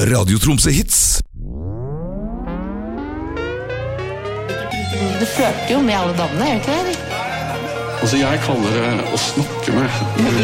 Radio Tromsø Hits. Du flørter jo med alle damene, gjør du ikke det? Altså, jeg kaller det å snakke med.